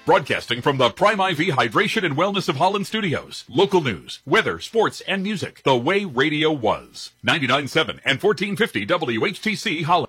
Broadcasting from the Prime IV Hydration and Wellness of Holland studios. Local news, weather, sports, and music. The way radio was. 99.7 and 1450 WHTC Holland.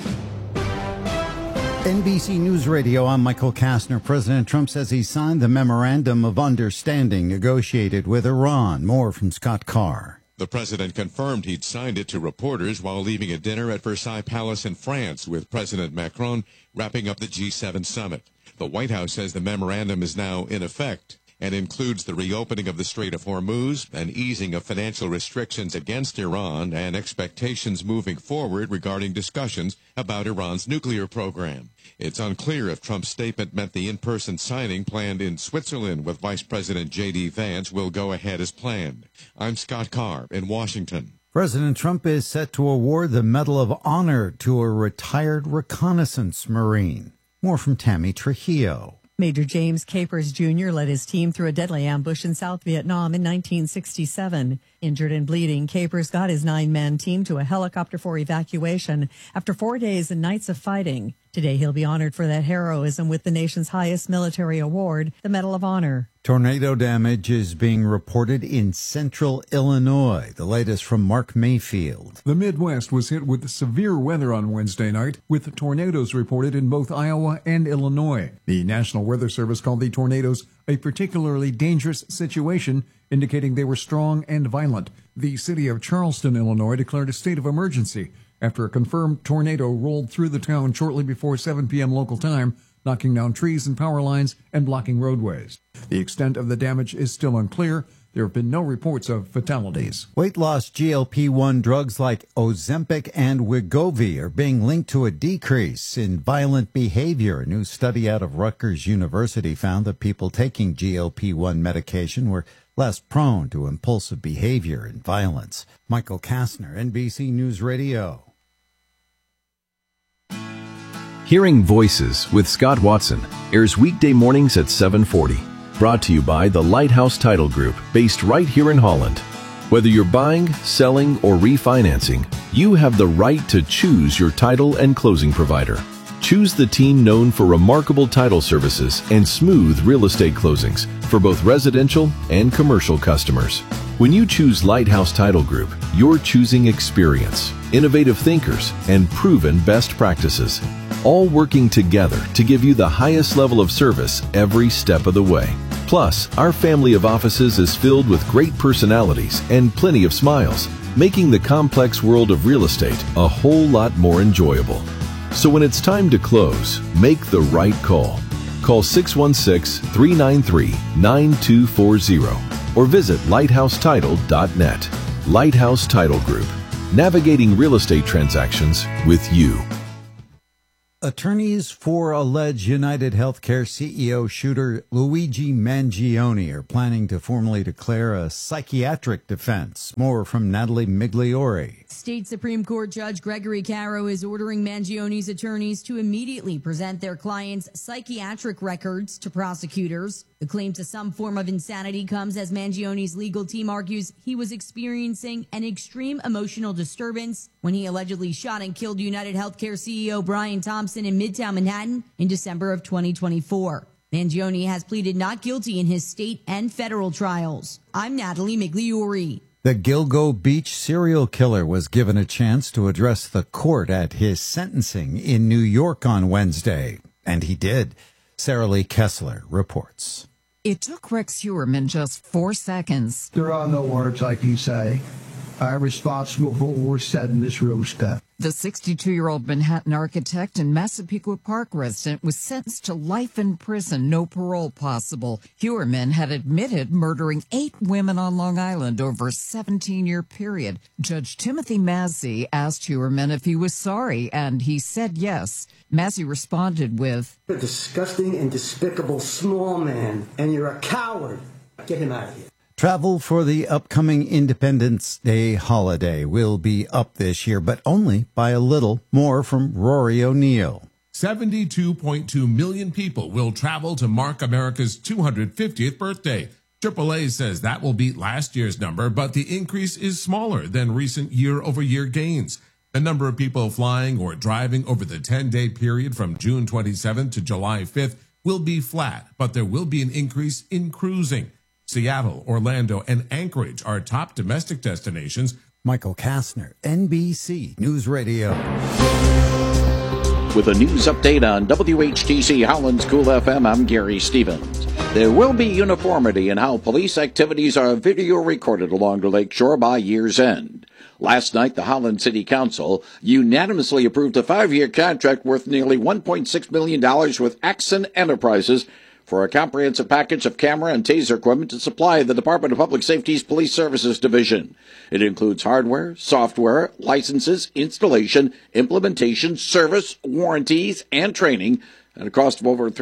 NBC News Radio, I'm Michael Kastner. President Trump says he signed the Memorandum of Understanding negotiated with Iran. More from Scott Carr. The president confirmed he'd signed it to reporters while leaving a dinner at Versailles Palace in France with President Macron wrapping up the G7 summit. The White House says the memorandum is now in effect and includes the reopening of the Strait of Hormuz, an easing of financial restrictions against Iran, and expectations moving forward regarding discussions about Iran's nuclear program. It's unclear if Trump's statement meant the in-person signing planned in Switzerland with Vice President J.D. Vance will go ahead as planned. I'm Scott Carr in Washington. President Trump is set to award the Medal of Honor to a retired reconnaissance Marine. More from Tammy Trujillo. Major James Capers Jr. led his team through a deadly ambush in South Vietnam in 1967. Injured and bleeding, Capers got his 9-man team to a helicopter for evacuation after 4 days and nights of fighting. Today, he'll be honored for that heroism with the nation's highest military award, the Medal of Honor. Tornado damage is being reported in central Illinois. The latest from Mark Mayfield. The Midwest was hit with severe weather on Wednesday night, with tornadoes reported in both Iowa and Illinois. The National Weather Service called the tornadoes a particularly dangerous situation, indicating they were strong and violent. The city of Charleston, Illinois, declared a state of emergency after a confirmed tornado rolled through the town shortly before 7 p.m. local time, knocking down trees and power lines and blocking roadways. The extent of the damage is still unclear. There have been no reports of fatalities. Weight loss GLP-1 drugs like Ozempic and Wegovy are being linked to a decrease in violent behavior. A new study out of Rutgers University found that people taking GLP-1 medication were less prone to impulsive behavior and violence. Michael Kastner, NBC News Radio. Hearing Voices with Scott Watson airs weekday mornings at 7:40. Brought to you by the Lighthouse Title Group, based right here in Holland. Whether you're buying, selling, or refinancing, you have the right to choose your title and closing provider. Choose the team known for remarkable title services and smooth real estate closings for both residential and commercial customers. When you choose Lighthouse Title Group, you're choosing experience, innovative thinkers, and proven best practices, all working together to give you the highest level of service every step of the way. Plus, our family of offices is filled with great personalities and plenty of smiles, making the complex world of real estate a whole lot more enjoyable. So when it's time to close, make the right call. Call 616-393-9240 or visit lighthousetitle.net. Lighthouse Title Group, navigating real estate transactions with you. Attorneys for alleged United Healthcare CEO shooter Luigi Mangione are planning to formally declare a psychiatric defense. More from Natalie Migliori. State Supreme Court Judge Gregory Caro is ordering Mangione's attorneys to immediately present their client's psychiatric records to prosecutors. The claim to some form of insanity comes as Mangione's legal team argues he was experiencing an extreme emotional disturbance when he allegedly shot and killed United Healthcare CEO Brian Thompson in Midtown Manhattan in December of 2024. Mangione has pleaded not guilty in his state and federal trials. I'm Natalie Migliori. The Gilgo Beach serial killer was given a chance to address the court at his sentencing in New York on Wednesday, and he did. Sarah Lee Kessler reports. It took Rex Heuermann just 4 seconds. There are no words like you say. I'm responsible for what was said in this room, Steph. The 62-year-old Manhattan architect and Massapequa Park resident was sentenced to life in prison, no parole possible. Heuermann had admitted murdering 8 women on Long Island over a 17-year period. Judge Timothy Massey asked Heuermann if he was sorry, and he said yes. Massey responded with, "You're a disgusting and despicable small man, and you're a coward. Get him out of here." Travel for the upcoming Independence Day holiday will be up this year, but only by a little. More from Rory O'Neill. 72.2 million people will travel to mark America's 250th birthday. AAA says that will beat last year's number, but the increase is smaller than recent year-over-year gains. The number of people flying or driving over the 10-day period from June 27th to July 5th will be flat, but there will be an increase in cruising. Seattle, Orlando, and Anchorage are top domestic destinations. Michael Kastner, NBC News Radio. With a news update on WHTC Holland's Cool FM, I'm Gary Stevens. There will be uniformity in how police activities are video recorded along the lakeshore by year's end. Last night, the Holland City Council unanimously approved a 5-year contract worth nearly $1.6 million with Axon Enterprises for a comprehensive package of camera and taser equipment to supply the Department of Public Safety's Police Services Division. It includes hardware, software, licenses, installation, implementation, service, warranties, and training at a cost of over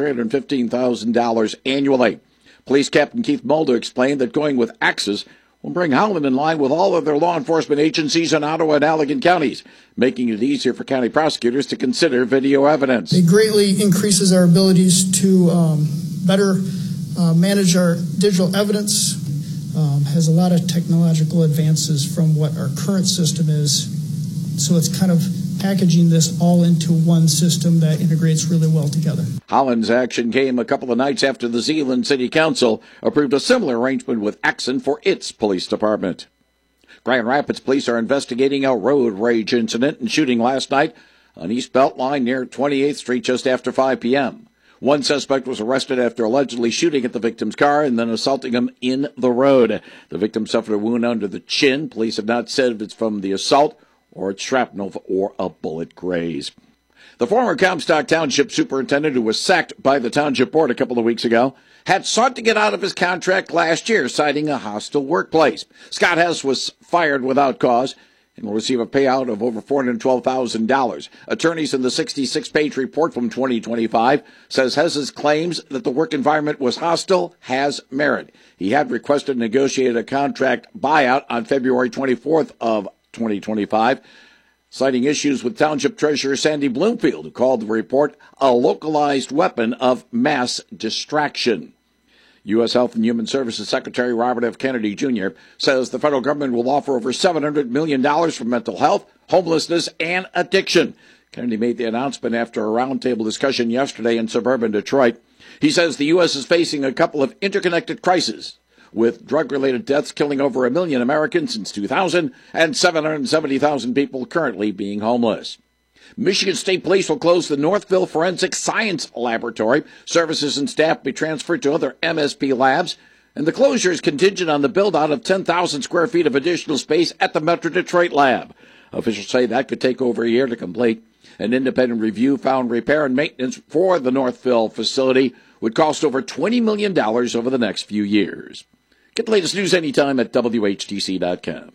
$315,000 annually. Police Captain Keith Mulder explained that going with Axis will bring Holland in line with all other law enforcement agencies in Ottawa and Allegan counties, making it easier for county prosecutors to consider video evidence. It greatly increases our abilities to better manage our digital evidence, has a lot of technological advances from what our current system is. So it's kind of packaging this all into one system that integrates really well together. Holland's action came a couple of nights after the Zeeland City Council approved a similar arrangement with Axon for its police department. Grand Rapids police are investigating a road rage incident and shooting last night on East Beltline near 28th Street just after 5 p.m. One suspect was arrested after allegedly shooting at the victim's car and then assaulting him in the road. The victim suffered a wound under the chin. Police have not said if it's from the assault or it's shrapnel or a bullet graze. The former Comstock Township superintendent, who was sacked by the township board a couple of weeks ago, had sought to get out of his contract last year, citing a hostile workplace. Scott Hess was fired without cause and will receive a payout of over $412,000. Attorneys in the 66-page report from 2025 says Hess's claims that the work environment was hostile has merit. He had requested and negotiated a contract buyout on February 24th of 2025, citing issues with Township Treasurer Sandy Bloomfield, who called the report a localized weapon of mass distraction. U.S. Health and Human Services Secretary Robert F. Kennedy Jr. says the federal government will offer over $700 million for mental health, homelessness, and addiction. Kennedy made the announcement after a roundtable discussion yesterday in suburban Detroit. He says the U.S. is facing a couple of interconnected crises, with drug-related deaths killing over 1 million Americans since 2000 and 770,000 people currently being homeless. Michigan State Police will close the Northville Forensic Science Laboratory. Services and staff be transferred to other MSP labs, and the closure is contingent on the build-out of 10,000 square feet of additional space at the Metro Detroit lab. Officials say that could take over a year to complete. An independent review found repair and maintenance for the Northville facility would cost over $20 million over the next few years. Get the latest news anytime at WHTC.com.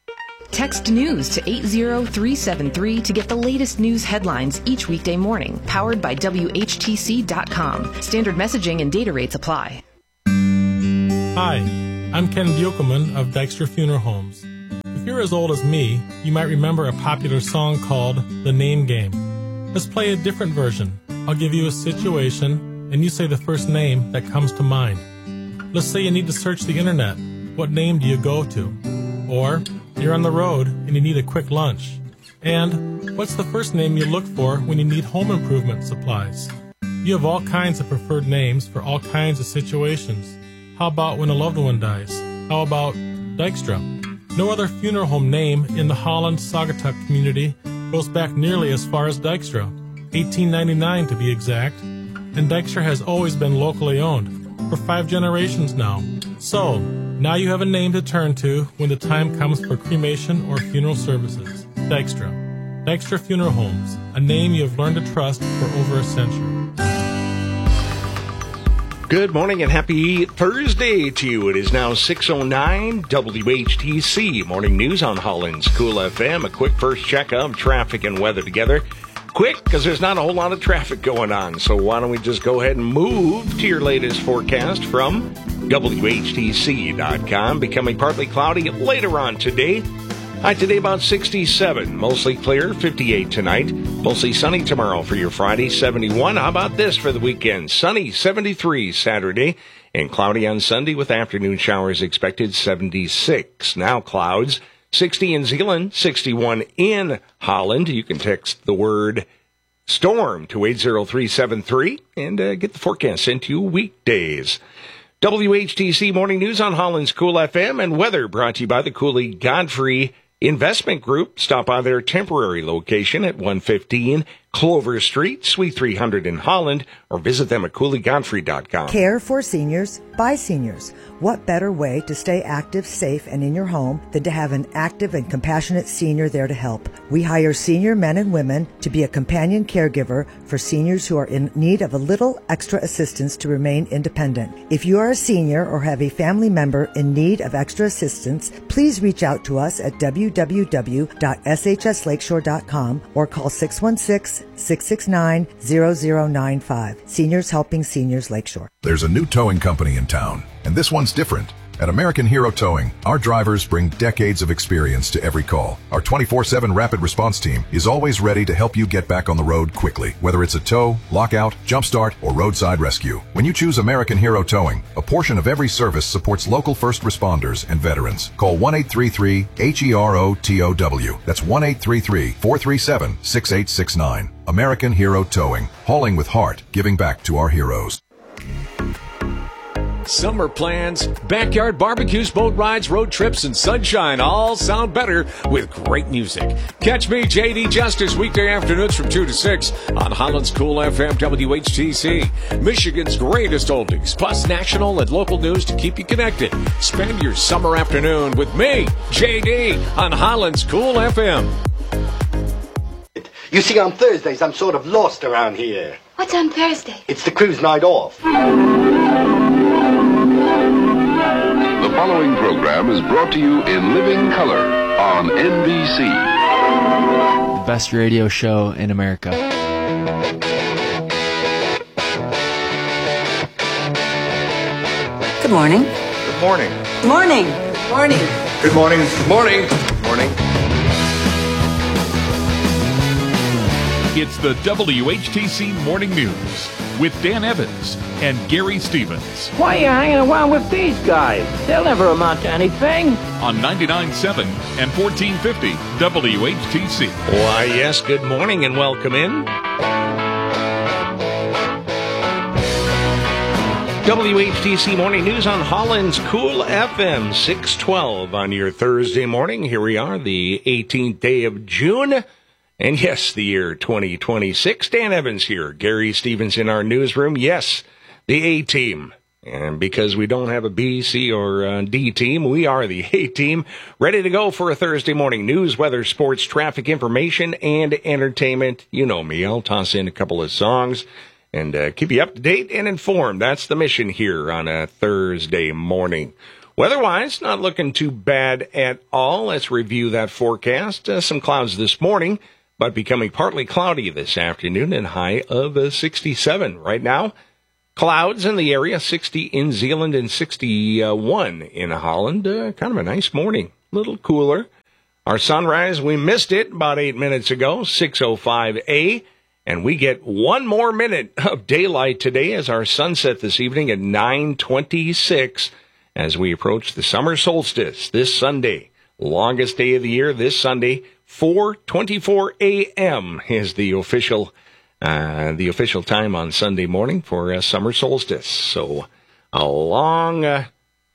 Text news to 80373 to get the latest news headlines each weekday morning. Powered by WHTC.com. Standard messaging and data rates apply. Hi, I'm Ken Buchelman of Dykstra Funeral Homes. If you're as old as me, you might remember a popular song called The Name Game. Let's play a different version. I'll give you a situation, and you say the first name that comes to mind. Let's say you need to search the internet. What name do you go to? Or you're on the road and you need a quick lunch. And what's the first name you look for when you need home improvement supplies? You have all kinds of preferred names for all kinds of situations. How about when a loved one dies? How about Dykstra? No other funeral home name in the Holland-Saugatuck community goes back nearly as far as Dykstra, 1899 to be exact, and Dykstra has always been locally owned for 5 generations now. So, now you have a name to turn to when the time comes for cremation or funeral services. Dykstra. Dykstra Funeral Homes, a name you have learned to trust for over a century. Good morning and happy Thursday to you. It is now 6:09 WHTC Morning News on Holland's Cool FM. A quick first check of traffic and weather together. Quick, because there's not a whole lot of traffic going on. So why don't we just go ahead and move to your latest forecast from WHTC.com. Becoming partly cloudy later on today. High today about 67. Mostly clear, 58 tonight. Mostly sunny tomorrow for your Friday, 71. How about this for the weekend? Sunny, 73 Saturday. And cloudy on Sunday with afternoon showers expected, 76. Now clouds. 60 in Zeeland, 61 in Holland. You can text the word storm to 80373 and get the forecast sent to you weekdays. WHTC Morning News on Holland's Cool FM and weather brought to you by the Cooley Godfrey Investment Group. Stop by their temporary location at 115 Clover Street, Suite 300 in Holland, or visit them at CooleyGodfrey.com. Care for seniors by seniors. What better way to stay active, safe, and in your home than to have an active and compassionate senior there to help? We hire senior men and women to be a companion caregiver for seniors who are in need of a little extra assistance to remain independent. If you are a senior or have a family member in need of extra assistance, please reach out to us at www.shslakeshore.com or call 616-669-0095. Seniors Helping Seniors Lakeshore. There's a new towing company in town, and this one's different. At American Hero Towing, our drivers bring decades of experience to every call. Our 24/7 rapid response team is always ready to help you get back on the road quickly, whether it's a tow, lockout, jumpstart, or roadside rescue. When you choose American Hero Towing, a portion of every service supports local first responders and veterans. Call 1-833-HERO-TOW. That's 1-833-437-6869. American Hero Towing, hauling with heart, giving back to our heroes. Summer plans, backyard barbecues, boat rides, road trips, and sunshine all sound better with great music. Catch me, J.D. Justice, weekday afternoons from 2 to 6 on Holland's Cool FM WHTC. Michigan's greatest oldies, plus national and local news to keep you connected. Spend your summer afternoon with me, J.D., on Holland's Cool FM. You see, on Thursdays, I'm sort of lost around here. What's on Thursday? It's the cruise night off. The following program is brought to you in living color on NBC. The best radio show in America. Good morning. Good morning. Good morning. Good morning. Good morning. Good morning. Good morning. It's the WHTC Morning News with Dan Evans and Gary Stevens. Why are you hanging around with these guys? They'll never amount to anything. On 99.7 and 1450 WHTC. Why, yes, good morning and welcome in. WHTC Morning News on Holland's Cool FM 612 on your Thursday morning. Here we are, the 18th day of June. And yes, the year 2026. Dan Evans here. Gary Stevens in our newsroom. Yes, the A-team. And because we don't have a B, C, or D team, we are the A-team. Ready to go for a Thursday morning. News, weather, sports, traffic, information, and entertainment. You know me. I'll toss in a couple of songs and keep you up to date and informed. That's the mission here on a Thursday morning. Weather-wise, not looking too bad at all. Let's review that forecast. Some clouds this morning, but becoming partly cloudy this afternoon and high of 67. Right now, clouds in the area, 60 in Zeeland and 61 in Holland. Kind of a nice morning, a little cooler. Our sunrise, we missed it about 8 minutes ago, 6:05 and we get one more minute of daylight today as our sunset this evening at 9:26 as we approach the summer solstice this Sunday. Longest day of the year this Sunday. 4:24 a.m. is the official time on Sunday morning for summer solstice. So a lot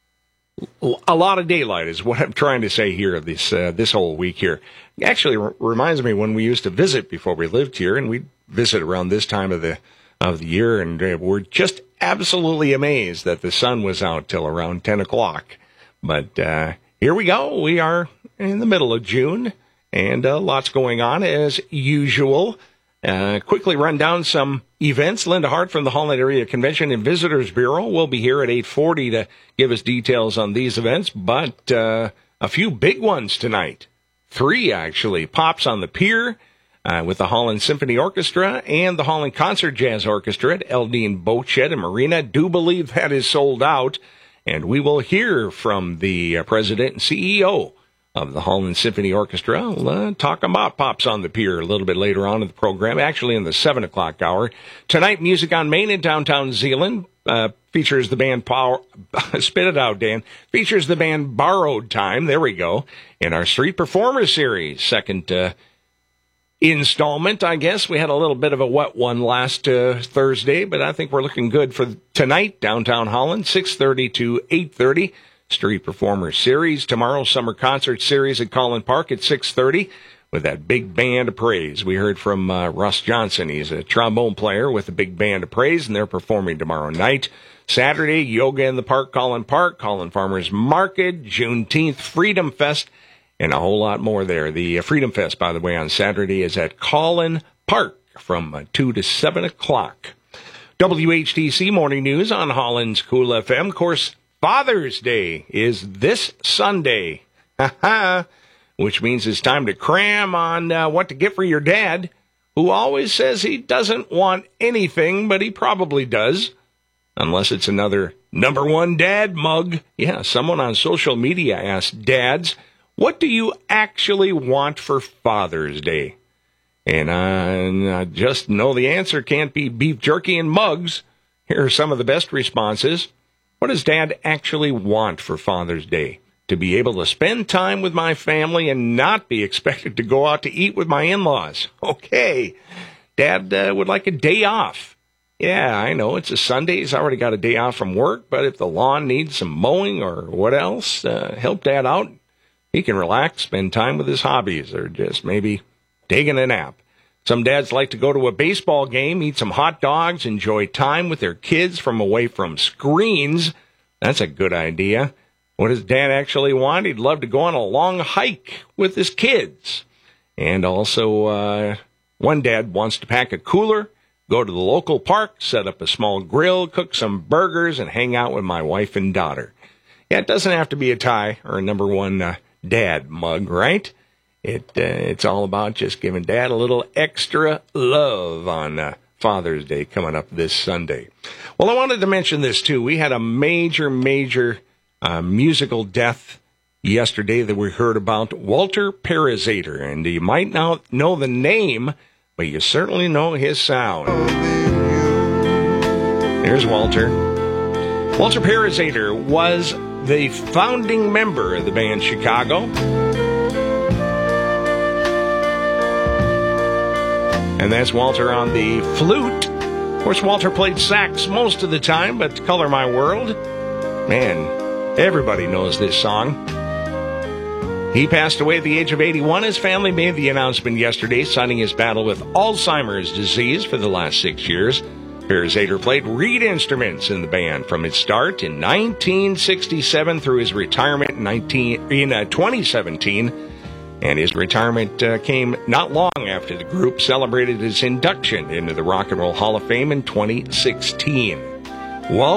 of daylight is what I'm trying to say here this whole week here. Actually reminds me when we used to visit before we lived here, and we'd visit around this time of the year, and we're just absolutely amazed that the sun was out till around 10 o'clock. But here we go. We are in the middle of June. And lots going on as usual. Quickly run down some events. Linda Hart from the Holland Area Convention and Visitors Bureau will be here at 8:40 to give us details on these events. But a few big ones tonight. 3, actually. Pops on the Pier with the Holland Symphony Orchestra and the Holland Concert Jazz Orchestra at Eldine Boat Shed and Marina. Do believe that is sold out. And we will hear from the president and CEO of the Holland Symphony Orchestra. We'll talk about Pops on the Pier a little bit later on in the program, actually in the 7 o'clock hour. Tonight, Music on Main in downtown Zeeland features the band spit it out, Dan. Features the band Borrowed Time. There we go. In our Street Performer Series, second installment, I guess. We had a little bit of a wet one last Thursday, but I think we're looking good for tonight, downtown Holland, 6:30 to 8:30. Street Performer Series. Tomorrow, Summer Concert Series at Collin Park at 6:30 with that big band of praise. We heard from Russ Johnson. He's a trombone player with a big band of praise, and they're performing tomorrow night. Saturday, Yoga in the Park, Collin Park, Collin Farmers Market, Juneteenth Freedom Fest, and a whole lot more there. The Freedom Fest, by the way, on Saturday is at Collin Park from 2 to 7 o'clock. WHTC Morning News on Holland's Cool FM. Of course, Father's Day is this Sunday, which means it's time to cram on what to get for your dad, who always says he doesn't want anything, but he probably does, unless it's another number one dad mug. Yeah, someone on social media asked dads, what do you actually want for Father's Day? And I just know the answer can't be beef jerky and mugs. Here are some of the best responses. What does Dad actually want for Father's Day? To be able to spend time with my family and not be expected to go out to eat with my in-laws. Okay. Dad would like a day off. Yeah, I know, it's a Sunday. He's already got a day off from work, but if the lawn needs some mowing or what else, help Dad out. He can relax, spend time with his hobbies, or just maybe taking a nap. Some dads like to go to a baseball game, eat some hot dogs, enjoy time with their kids from away from screens. That's a good idea. What does Dad actually want? He'd love to go on a long hike with his kids. And also, one dad wants to pack a cooler, go to the local park, set up a small grill, cook some burgers, and hang out with my wife and daughter. Yeah, it doesn't have to be a tie or a number one dad mug, right? It's all about just giving Dad a little extra love on Father's Day coming up this Sunday. Well, I wanted to mention this, too. We had a major musical death yesterday that we heard about, Walter Parazaider. And you might not know the name, but you certainly know his sound. There's Walter. Walter Parazaider was the founding member of the band Chicago. And that's Walter on the flute. Of course, Walter played sax most of the time, but Color My World, man, everybody knows this song. He passed away at the age of 81. His family made the announcement yesterday, citing his battle with Alzheimer's disease for the last 6 years. Parazaider played reed instruments in the band from its start in 1967 through his retirement in 2017. And his retirement came not long after the group celebrated its induction into the Rock and Roll Hall of Fame in 2016. Walter